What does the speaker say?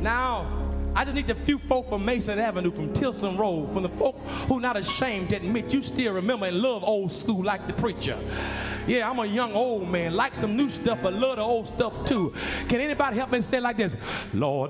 Now, I just need the few folk from Mason Avenue, from Tilson Road, from the folk who not ashamed to admit you still remember and love old school like the preacher. Yeah, I'm a young old man, like some new stuff, but love the old stuff too. Can anybody help me say it like this? Lord,